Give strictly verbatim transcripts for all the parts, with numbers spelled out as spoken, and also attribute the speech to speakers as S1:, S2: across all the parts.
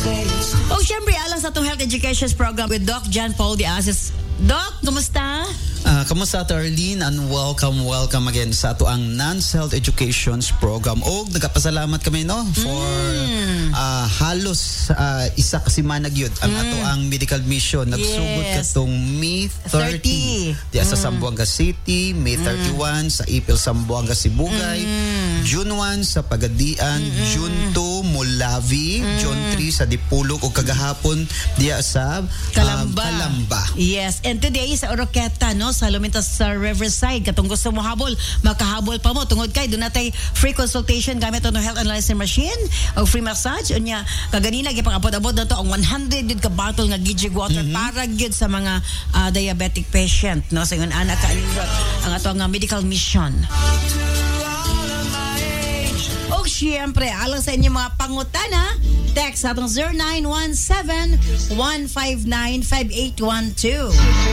S1: O syempre, alang sa itong health education program with Doc John Paul de Asis. Doc, kumusta?
S2: Uh, kamusta to Arlene, and welcome, welcome again sa ato ang Nance Health Educations program. O nagapasalamat kami no for mm. uh, halos uh, isa kasi manag yun ang mm. ato ang medical mission. Nagsugod yes. katong May thirty, thirty. Di mm. sa Zamboanga City, May thirty-one mm. sa Ipil Zamboanga Sibugay, mm. June one sa Pagadian, mm. June two Mulavi, mm. June three sa Dipulog o kagahapon diya sa
S1: Calamba.
S2: Um, Calamba.
S1: Yes, and today sa Oroqueta no sa Lumitas sa Riverside katong gusto mo habol makahabol pa mo tungod kay doon natay free consultation gamit ang health analyzer machine o free massage unya kaganina gipang-abot-abot na to ang one hundred gid ka bottle nga Gijig water mm-hmm. para gid sa mga uh, diabetic patient no sa ingon ana ka ang ato nga medical mission. O siyempre alang sa inyo mga pangutana text atong zero nine one seven, one five nine, five eight one two.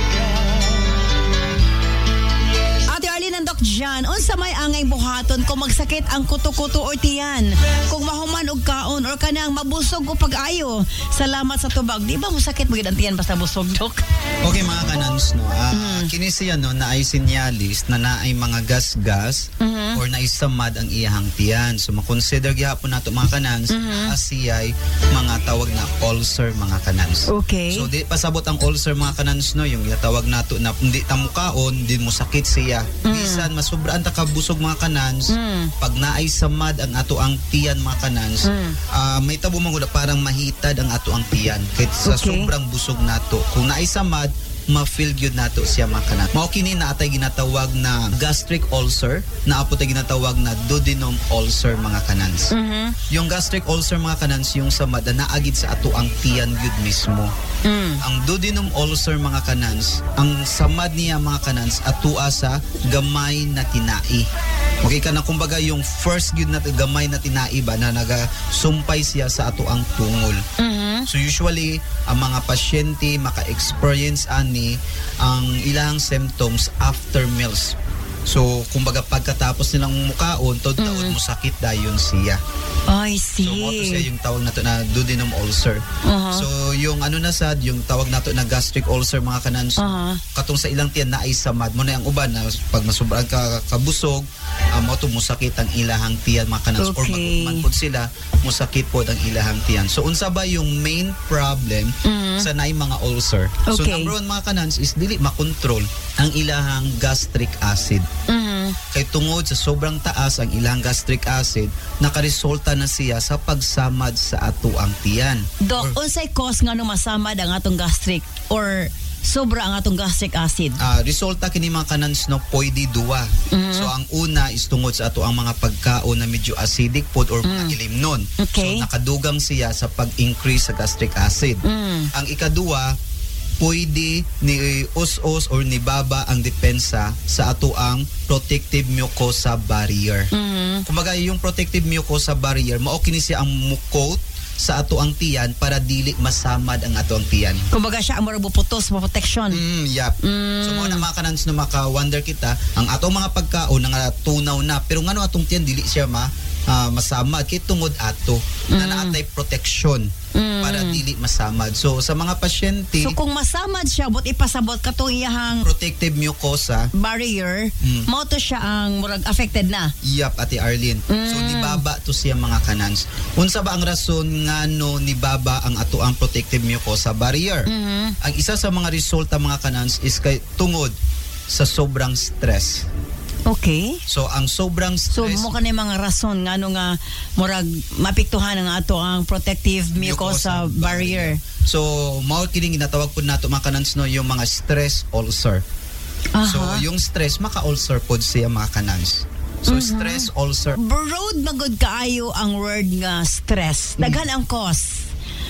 S1: Ate Arlene and Doc John, unsa may angay buhaton kung magsakit ang kuto-kuto or tiyan? Kung mahuman og kaon or kanang mabusog o pag-ayo? Salamat sa tubag. Di ba mo sakit mo gid ang tiyan basta busog, Doc?
S2: Okay mga kanans no. Uh, mm. Kini siya no na ay sinyalis na naay mga gas-gas mm-hmm. or naisamad ang iyahang tiyan. So makonsider gyapon nato mga kanans mm-hmm. as siya'y mga tawag na ulcer mga kanans.
S1: Okay.
S2: So di pasabot ang ulcer mga kanans no yung tawag nato na hindi ta mo kaon, di mo sakit siya. Mm. Bisan masubraan ta kabusog mga kanans mm. pag naay samad ang ato ang tiyan mga kanans mm. uh, may tabo man gud parang mahitad ang ato ang tiyan kay sa okay. sobrang busog nato. Kung naay samad ma-feel gyud nato siya mga kanans. Mao kini na atay ginatawag na gastric ulcer, na apo tay ginatawag na duodenum ulcer mga kanans. Mm-hmm. Yung gastric ulcer mga kanans yung samad na naagid sa ato ang tiyan gyud mismo. Mm. Ang duodenum ulcer mga kanans, ang samad niya mga kanans atua sa gamay na tinai. Okay ka na kumbaga yung first gyud na gamay na tinai ba na nagasumpay siya sa ato ang tungol. Mm-hmm. So usually ang mga pasyente maka-experience ani ang ilang symptoms after meals. So, kumbaga pagkatapos nilang mukaon, taon-taon mm. mo sakit dayon siya.
S1: I see.
S2: So, mo to siya yung tawag nato na duodenum ulcer. Uh-huh. So, yung ano na sad, yung tawag nato na gastric ulcer mga kanans, uh-huh. katong sa ilang tiyan na ay samad mo na yung uban na pag masubrang ka kabusog, um, mo to musakit ang ilahang tiyan mga kanans okay. or magkuman po sila, musakit po ang ilahang tiyan. So, unsa ba yung main problem mm. sa naay mga ulcer? Okay. So, number one mga kanans is dili makontrol ang ilahang gastric acid. Mm-hmm. Kay tungod sa sobrang taas ang ilang gastric acid, nakaresulta na siya sa pagsamad sa ato ang tiyan.
S1: Dok, unsay cause nga no masamad ang atong gastric or sobra ang atong gastric acid?
S2: Uh, resulta kini mga kanans no pwede duwa. Mm-hmm. So ang una is tungod sa ato ang mga pagkaon na medyo acidic food or mm. ilimnon. Okay. So nakadugang siya sa pag-increase sa gastric acid. Mm. Ang ikaduwa, pwede ni us-us or ni baba ang depensa sa ato ang protective mucosa barrier. Mm-hmm. Kumbaga yung protective mucosa barrier, mao kini siya ang mucoat sa ato ang tiyan para dili masamad ang ato ang tiyan.
S1: Kumbaga siya ang mura buputos mo protection.
S2: Mm, yep. Mm. So mo na mga kanans na maka-wonder kita, ang ato mga pagkaon nga tunaw na pero ngano atong tiyan dili siya ma uh, masamad kay tungod ato mm. na naatay protection. Mm. Para dili masamad. So sa mga pasyente,
S1: so kung masamad siya but ipasabot katong iyahang
S2: protective mucosa
S1: barrier, mm. mo to siya ang murag affected na.
S2: Yep, Ate Arlene. Mm. So nibaba to siya mga kanans. Unsa ba ang rason ngano nibaba ang ato ang protective mucosa barrier? Mm-hmm. Ang isa sa mga resulta mga kanans is kay tungod sa sobrang stress.
S1: Okay.
S2: So ang sobrang stress.
S1: So mo kanay mga rason ngano nga murag mapiktuhan ang ato ang protective mucosa, mucosa barrier.
S2: barrier. So mao kining ginatawag pud nato mga kanans no yung mga stress ulcer. Uh-huh. So yung stress maka-ulcer pod siya mga kanans. So mm-hmm. stress ulcer.
S1: Broad magud kaayo ang word nga stress. Daghan mm. ang cause.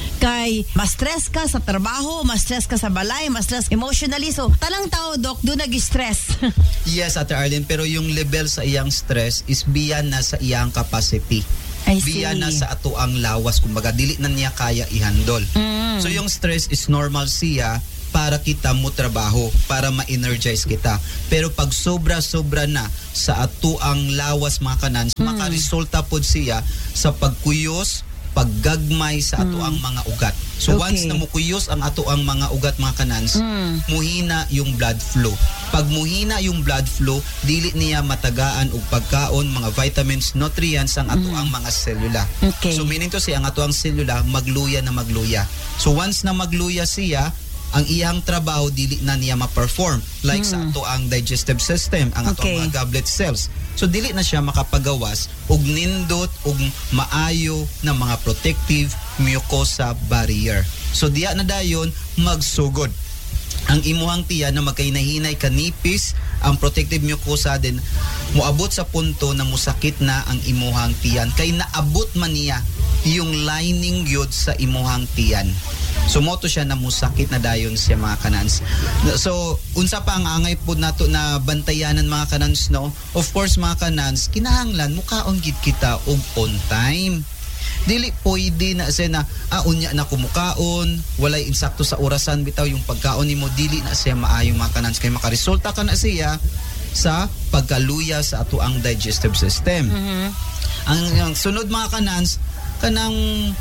S1: Kay ma-stress ka sa trabaho, ma-stress ka sa balay, ma-stress emotionally. So, talang tao, Doc, doon nag-stress.
S2: Yes, Ate Arlene, pero yung level sa iyang stress is beyond na sa iyang capacity.
S1: I see.
S2: Beyond na sa ato ang lawas. Kumbaga, dili na niya kaya i-handle. Mm. So, yung stress is normal siya para kita mo trabaho, para ma-energize kita. Pero pag sobra-sobra na sa ato ang lawas mga kanans, mm. makaresulta po siya sa pagkuyos, paggagmay sa ato ang mga ugat. So
S1: Okay.
S2: once na mukuyos ang ato ang mga ugat mga kanans,
S1: Mm.
S2: muhina yung blood flow. Pag muhina yung blood flow, dili niya matagaan og pagkaon, mga vitamins, nutrients ang ato ang mga selula.
S1: Okay.
S2: So meaning to say ang ato ang selula magluya na magluya. So once na magluya siya, ang iyang trabaho dili na niya ma-perform like sa ato ang digestive system, ang ato
S1: Okay.
S2: ang mga goblet cells. So dili na siya makapagawas og nindot og maayo na mga protective mucosa barrier. So diya na dayon magsugod ang imuhang tiyan na magkainahinay kanipis ang protective mucosa din moabot sa punto na musakit na ang imuhang tiyan kay naabot man niya yung lining yod sa imuhang tiyan. So moto siya na musakit na dayon siya mga kanans. So unsa pa ang angay po nato na bantayanan mga kanans no? Of course mga kanans, kinahanglan mukaon gid kita og on time. Dili pwede na siya na ah, unya na kumukaon, walay insakto sa orasan bitaw yung pagkaon nimo, dili na siya maayo mga kanans kay makaresulta ka na siya sa pagkaluya sa ato ang digestive system.
S1: Mhm.
S2: Ang, ang sunod mga kanans, kanang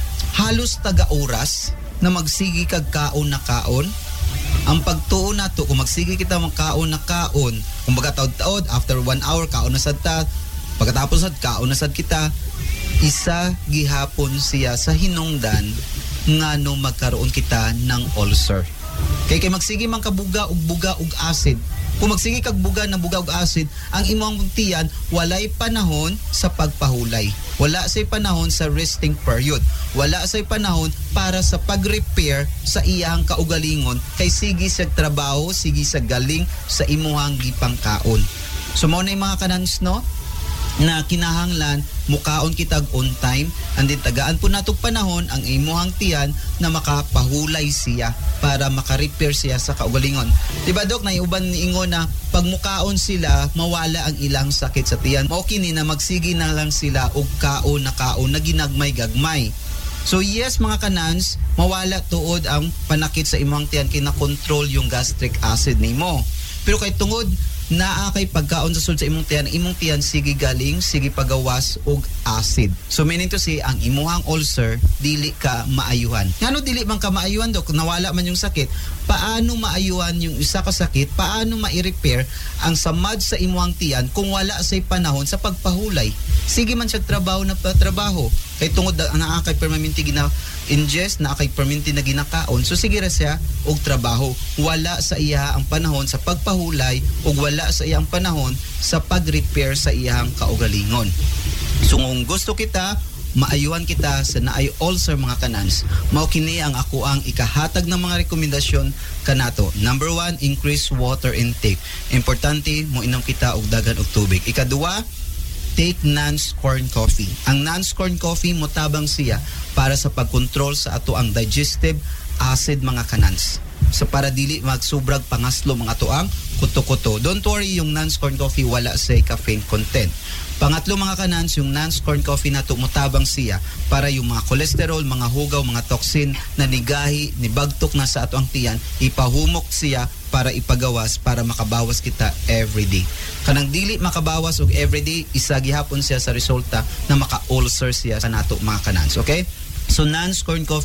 S2: halos taga-oras na magsigi kag kaon na kaon. Ang pagtuon nato kung magsigi kita magkaon na kaon, kung baga taod-taod after one hour kaon na sad ta, pagkatapos sad kaon na sad kita, isa gihapon siya sa hinungdan ngano magkaroon kita ng ulcer. Kay kay magsigi man ka buga ug buga ug acid. Kung magsigi kag buga na buga ug acid, ang imong tiyan walay panahon sa pagpahulay. Wala say panahon sa resting period. Wala say panahon para sa pag-repair sa iyang kaugalingon kay sige sa trabaho, sige sa galing sa imuhang gipangkaon. So mao na yung mga kanans no na kinahanglan mukaon kitag on time and then tagaan po natog panahon ang imuhang tiyan na makapahulay siya para maka-repair siya sa kaugalingon. Diba dok, na uban ingon na pag mukaon sila mawala ang ilang sakit sa tiyan. Mao kini na magsigi na lang sila og kaon na kaon na ginagmay-gagmay. So yes mga kanans, mawala tuod ang panakit sa imong tiyan kay na-control yung gastric acid nimo. Pero kay tungod naa kay pagkaon sa sulod sa imong tiyan, imong tiyan sige galing, sige pagawas og acid. So meaning to say, ang imuhang ulcer dili ka maayuhan. Ngano dili man ka maayuhan dok? Nawala man yung sakit. Paano maayuhan yung isa ka sakit? Paano ma-repair ang samad sa imuhang tiyan kung wala say panahon sa pagpahulay? Sige man siya trabaho na trabaho. Kay tungod naa kay permanente gina ingest, naa kay permanente na ginakaon. So sige ra siya og trabaho. Wala sa iya ang panahon sa pagpahulay ug wala sa iyang panahon sa pag-repair sa iyang kaugalingon. So kung gusto kita maayuhan kita sa naay ulcer mga kanans, mao kini ang ako ang ikahatag ng mga rekomendasyon kanato. Number one, increase water intake. Importante mo inom kita og dagan og tubig. Ikaduha, take Nance corn coffee. Ang Nance corn coffee motabang siya para sa pagkontrol sa ato ang digestive acid mga kanans. So para dili magsubrag pangaslo mga tuang kuto-kuto. Don't worry, yung Nance corn coffee wala sa caffeine content. Pangatlo mga kanans, yung Nance corn coffee na mutabang siya para yung mga cholesterol, mga hugaw, mga toxin na nigahi, nibagtok na sa ato ang tiyan, ipahumok siya para ipagawas, para makabawas kita everyday. Kanang dili makabawas og everyday, isa gihapon siya sa resulta na maka-ulcer siya sa nato mga kanans. Okay? So Nance corn coffee